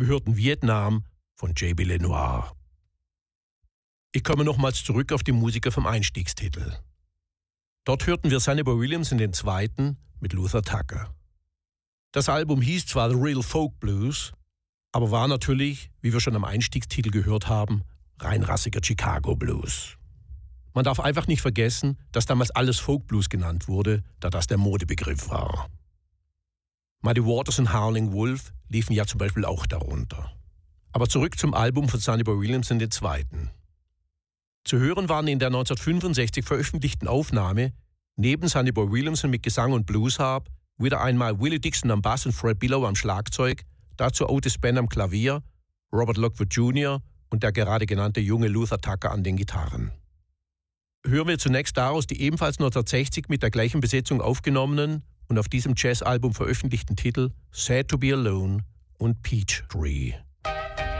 Wir hörten Vietnam von J.B. Lenoir. Ich komme nochmals zurück auf die Musiker vom Einstiegstitel. Dort hörten wir Sonny Boy Williams in den zweiten mit Luther Tucker. Das Album hieß zwar The Real Folk Blues, aber war natürlich, wie wir schon am Einstiegstitel gehört haben, reinrassiger Chicago Blues. Man darf einfach nicht vergessen, dass damals alles Folk Blues genannt wurde, da das der Modebegriff war. Muddy Waters und Howling Wolf liefen ja zum Beispiel auch darunter. Aber zurück zum Album von Sonny Boy Williams in den zweiten. Zu hören waren in der 1965 veröffentlichten Aufnahme neben Sonny Boy Williams mit Gesang und Bluesharp wieder einmal Willie Dixon am Bass und Fred Billow am Schlagzeug, dazu Otis Ben am Klavier, Robert Lockwood Jr. und der gerade genannte junge Luther Tucker an den Gitarren. Hören wir zunächst daraus die ebenfalls 1960 mit der gleichen Besetzung aufgenommenen und auf diesem Jazzalbum veröffentlichten Titel Sad to Be Alone und Peach Tree.